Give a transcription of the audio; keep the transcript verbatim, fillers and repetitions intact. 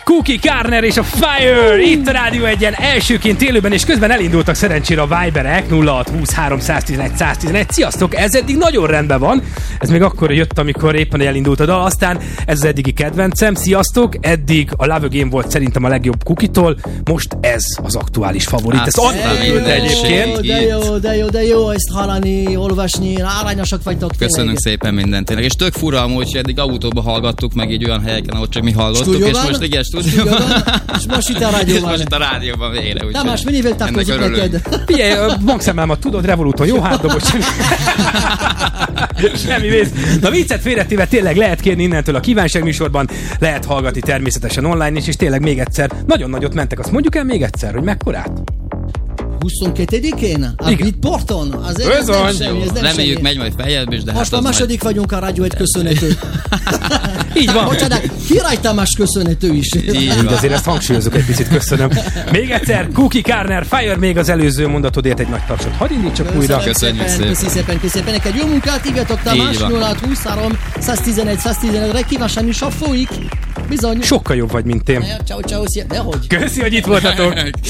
Cookie Carner és a Fire itt a Rádió egyen elsőként élőben, és közben elindultak szerencsére a Viberek nulla hat húsz három száztizenegy száztizenegy. Sziasztok, ez eddig nagyon rendben van. Ez még akkor jött, amikor éppen elindult a dal, aztán ez az eddigi kedvencem. Sziasztok, eddig a Love Again volt szerintem a legjobb Cookie-tól, most ez az aktuális favorit. Ez annak küldte egyébként. De jó, de jó, de jó ezt hallani, olvasni, arányosak vagytok. Köszönünk szépen mindent tényleg. És tök fura amúgy, hogy eddig autóba hallgattuk, meg így olyan helyeken, ahol csak mi hallottuk, Stúdióban? és most igen, stúdióban. És most itt a rádióban. most itt a rádióban végre. Tamás, mennyivel takkozik neked? Figyelj, bankszámlámat tudod, Revoluton, jó hátdobot semmi. Semmi vész. Na viccet félretéve tényleg lehet kérni innentől a kívánság műsorban, lehet hallgatni természetesen online is, és tényleg még egyszer, nagyon nagyot mentek, azt mondjuk el még egyszer, hogy mekkorát? huszonkettedikén? A Beatporton? Azért ez nem semmi, ez nem reméljük, semmi. megy majd feljebb is, de most hát a második majd... vagyunk a Rádió egy köszönhető. Így van. Bocsánat, Király Tamás köszönhető is. Így, azért ezt hangsúlyozok egy picit, köszönöm. Még egyszer, Cookie Carner, Fire, még az előző mondatodért egy nagy tapsot. Hadd indítsak újra. Köszönjük szépen. Köszi szépen, köszi szépen. Neked jó munkát, írjatok Tamás, nulla hat húsz három száztizenegy száztizenegyre kívánság is a folyik. Bizony. Sokkal jobb vagy, mint én. Ciao, ciao, szia. Dehogy. Köszi, hogy itt voltatok.